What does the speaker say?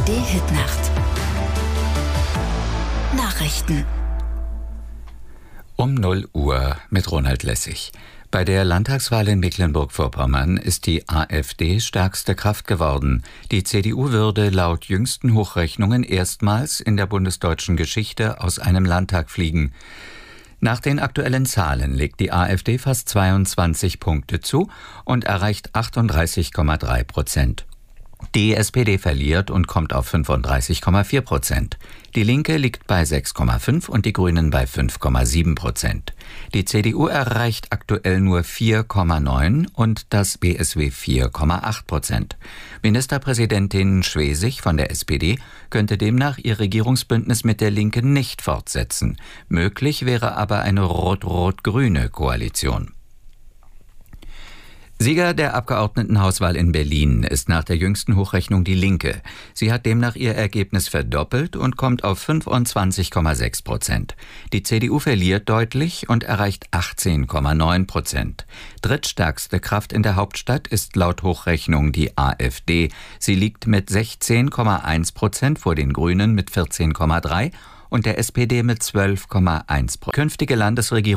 ARD-Hitnacht. Nachrichten. Um 0 Uhr mit Ronald Lessig. Bei der Landtagswahl in Mecklenburg-Vorpommern ist die AfD stärkste Kraft geworden. Die CDU würde laut jüngsten Hochrechnungen erstmals in der bundesdeutschen Geschichte aus einem Landtag fliegen. Nach den aktuellen Zahlen legt die AfD fast 22 Punkte zu und erreicht 38,3%. Die SPD verliert und kommt auf 35,4%. Die Linke liegt bei 6,5% und die Grünen bei 5,7%. Die CDU erreicht aktuell nur 4,9% und das BSW 4,8%. Ministerpräsidentin Schwesig von der SPD könnte demnach ihr Regierungsbündnis mit der Linken nicht fortsetzen. Möglich wäre aber eine rot-rot-grüne Koalition. Sieger der Abgeordnetenhauswahl in Berlin ist nach der jüngsten Hochrechnung die Linke. Sie hat demnach ihr Ergebnis verdoppelt und kommt auf 25,6%. Die CDU verliert deutlich und erreicht 18,9%. Drittstärkste Kraft in der Hauptstadt ist laut Hochrechnung die AfD. Sie liegt mit 16,1% vor den Grünen mit 14,3% und der SPD mit 12,1%. Künftige Landesregierung